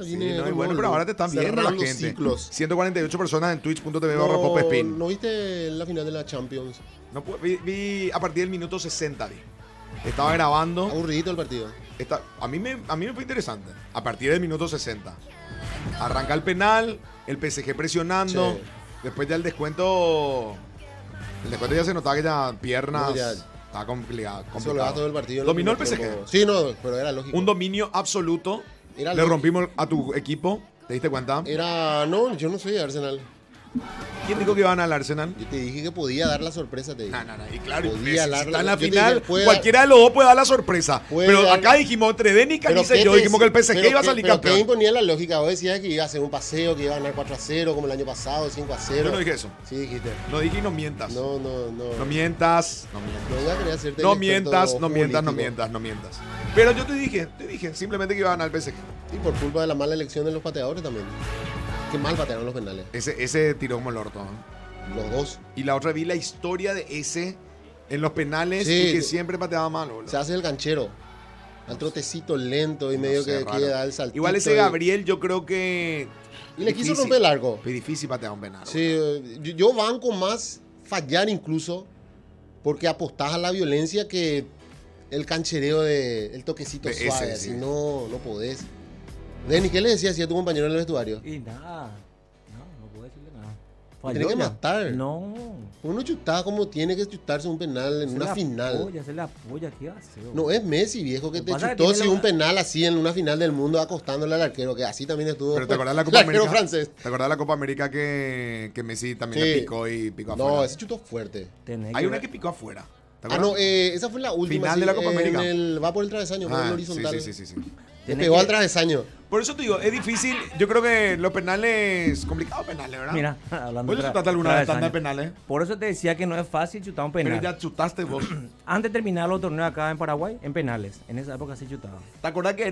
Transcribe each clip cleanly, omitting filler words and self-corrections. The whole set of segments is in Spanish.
línea. No, y bueno, pero ahora te están viendo la gente. Ciclos. 148 personas en twitch.tv/popespin. ¿No viste la final de la Champions? No, vi a partir del minuto 60. Estaba grabando. Aburridito el partido. A mí me fue interesante. A partir del minuto 60. Arranca el penal, el PSG presionando. Sí. Después ya el descuento. El descuento ya se notaba que ya piernas. No, ya. Estaba complicado. Eso lo da todo el partido. ¿Dominó el primer PSG? tiempo. Sí, no, pero era lógico. Un dominio absoluto. Era Le lógico. rompimos a tu equipo. ¿Te diste cuenta? No, yo no soy de Arsenal. ¿Quién dijo que iban al Arsenal? Yo te dije que podía dar la sorpresa, te dije. No. Y claro, Podía si darla- está en la yo te final, dije, puede cualquiera de los dos puede dar la sorpresa. Puede Pero dar- acá dijimos, entre Denny, Caniza y ¿qué yo, te dijimos que el PSG pero iba a qué- salir pero ¿qué campeón. imponía la lógica? Vos decías que iba a hacer un paseo, que iba a ganar 4-0, como el año pasado, 5-0. Yo no dije eso. Sí, dijiste. No dije y no mientas. No. No mientas. No iba a querer hacerte No el mientas, experto no mientas, no futbolístico. mientas, no mientas. Pero yo te dije simplemente que iba a ganar el PSG. Y por culpa de la mala elección de los pateadores también. Qué mal patearon los penales. Ese tiró como el orto. Los dos. Y la otra vi la historia de ese en los penales Sí, y que siempre pateaba mal, boludo. Se hace el canchero. Al trotecito lento y medio sé, que raro. quiere dar el saltito. Igual ese Gabriel, yo creo que. Y le quiso difícil. romper el arco. Fue difícil patear un penal. Sí, yo banco más fallar incluso porque apostás a la violencia que el canchereo el toquecito De ese, suave. sí. Así no podés. Denny, ¿qué le decías a tu compañero en el vestuario? Y nada. No puedo decirle nada. Tiene que ya. matar. No. Uno chutaba como tiene que chutarse un penal en una final. Se le apoya, ¿qué hace? No es Messi, viejo, que Lo te pasa que chutó tiene si la- un penal así en una final del mundo acostándole al arquero, que así también estuvo. Pero ¿te acordás de la Copa el arquero América? francés. ¿Te acordás de la Copa América que Messi también Sí. le picó y picó afuera? No, ese chutó fuerte. Tenés Hay que una ver- que picó afuera. ¿Te Ah, acuerdas? no, esa fue la última. Final sí, de la Copa América. Va por el travesaño, por el Ah, horizontal. sí. Le tenés pegó que- al travesaño. Por eso te digo, es difícil. Yo creo que los penales. Complicados penales, ¿verdad? Mira, hablando ¿Vos de le chutaste alguna vez tanda de penales? Por eso te decía que no es fácil chutar un penal. Pero ya chutaste vos. Antes de terminar los torneos acá en Paraguay, en penales. En esa época sí chutaba. ¿Te acordás que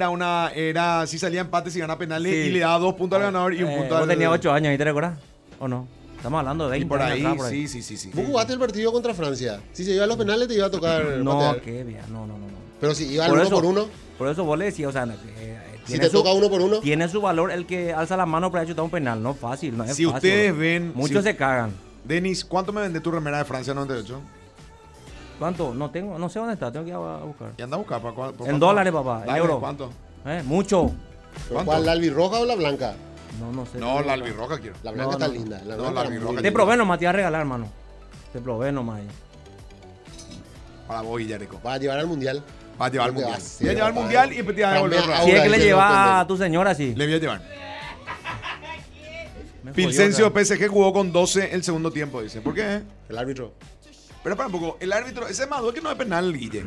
si salía empate, si gana penales Sí. y le daba 2 puntos al ganador y un punto Vos al. tenías 8 años ahí, ¿te recordás? ¿O no? Estamos hablando de 20 Y por años ahí, atrás, por ahí. sí. Vos jugaste el partido contra Francia. Si se iba a los penales, te iba a tocar. No, patear. qué bien, no. Pero si iba al Por uno eso- por uno, Por eso vos le decías, o sea, si tiene te su- toca uno por uno. Tiene su valor el que alza la mano para chutar un penal. No es fácil, no es Si fácil. ustedes bro. ven. Muchos si- se cagan. Denis, ¿cuánto me vende tu remera de Francia 98? ¿Cuánto? No sé dónde está, tengo que ir a buscar. Y anda a buscar. ¿Por En cuánto? dólares, papá, en Dale, euros. ¿cuánto? Mucho. ¿Pero ¿Cuánto? ¿Cuál, la albirroja o la blanca? No sé. No, la albirroja quiero. La blanca No, está no. linda. La No, blanca la está albirroja muy Te linda. probé nomás, te iba a regalar, hermano. Te probé nomás ahí. Para vos, Guillarico. Para llevar al mundial. Va a llevar al Creo que mundial. va a ser, Voy a llevar al papá. mundial y después te voy a devolver Cambia otra Si vez. es que le dice llevas no a entender. tu señora, sí. Le voy a llevar. Me jodió, Pilsencio o sea. PSG jugó con 12 el segundo tiempo, dice. ¿Por qué? El árbitro. Pero para un poco, el árbitro, ese Maduro que no es penal, Guille.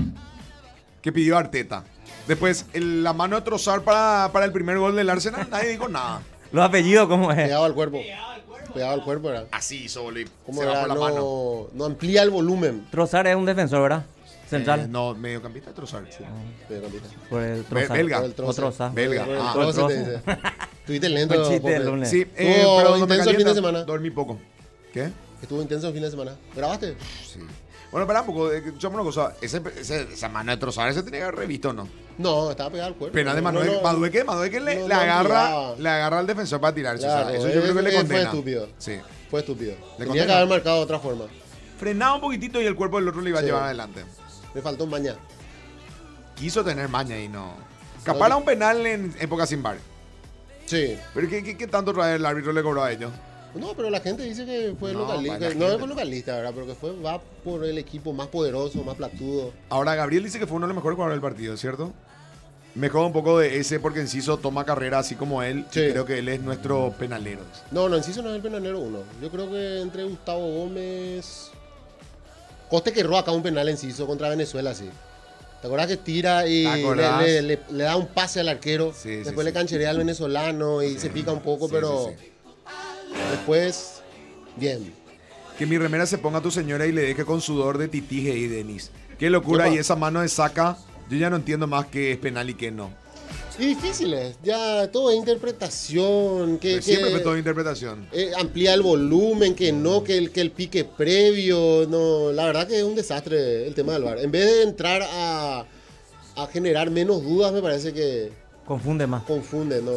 Que pidió Arteta. Después, la mano de Trossard para el primer gol del Arsenal, nadie dijo nada. Los apellidos, ¿cómo es? Pegado al cuerpo. Pegado al cuerpo, era. Así hizo, boludo. ¿Cómo Se va era? por la mano. No amplía el volumen. Trozar es un defensor, ¿verdad? Central. No, mediocampista de Trossard. Sí. Mediocampista. Por el Trozar. Belga. Por el trozo. O troza. Belga. Por el Ah, trozo, por te el dice. Estuviste lento. Un chiste Pope. del lunes. Sí, Estuvo pero no me intenso el fin de calienta, semana. dormí poco. ¿Qué? Estuvo intenso el fin de semana. ¿Grabaste? Sí. Bueno, espera un poco, escuchame una cosa. Esa mano de Trossard, ese tenía que haber revisto, ¿no? No, estaba pegado al cuerpo. Penal de No, Manuel. no, Madueque le, no, le no agarra, ampliaba. le agarra al defensor para tirarse. Claro, o sea, eso yo creo que le fue condena. estúpido. Sí. Fue estúpido. Tenía condena. que haber marcado de otra forma. Frenaba un poquitito y el cuerpo del otro le iba a Sí. llevar adelante. Me faltó maña. Quiso tener maña y no. Capara un penal en época sin bar. Sí. Pero ¿qué tanto otra vez el árbitro le cobró a ellos? No, pero la gente dice que fue No, localista. para la No gente. fue localista, ¿verdad? Pero que va por el equipo más poderoso, más platudo. Ahora, Gabriel dice que fue uno de los mejores jugadores del partido, ¿cierto? Me joda un poco de ese porque Enciso toma carrera así como él. Sí. Y creo que él es nuestro penalero. No, Enciso no es el penalero uno. Yo creo que entre Gustavo Gómez. Coste que erró acá un penal Enciso contra Venezuela, sí. ¿Te acuerdas que tira y ¿Te acordás? le da un pase al arquero? Sí, sí, después le sí. cancherea al venezolano y se pica un poco, Sí, pero sí, sí. después, bien. Que mi remera se ponga a tu señora y le deje con sudor de titije y Denis. Qué locura. Opa. Y esa mano de saca, yo ya no entiendo más qué es penal y qué no. Y difíciles, ya todo es interpretación, que, Pero siempre fue toda interpretación. amplía el volumen, que no, que el pique previo, no, la verdad que es un desastre el tema del VAR. En vez de entrar a generar menos dudas, me parece que Confunde más. confunde, ¿no?